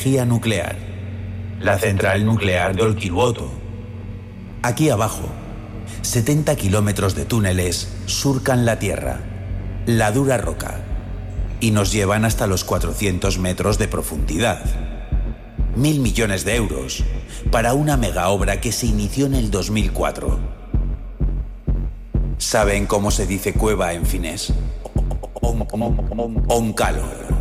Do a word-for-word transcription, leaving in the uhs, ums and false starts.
energía nuclear. La central nuclear de Olkiluoto. Aquí abajo, setenta kilómetros de túneles surcan la Tierra, la dura roca, y nos llevan hasta los cuatrocientos metros de profundidad. Mil millones de euros para una mega obra que se inició en el dos mil cuatro. ¿Saben cómo se dice cueva en finés? Oncalor.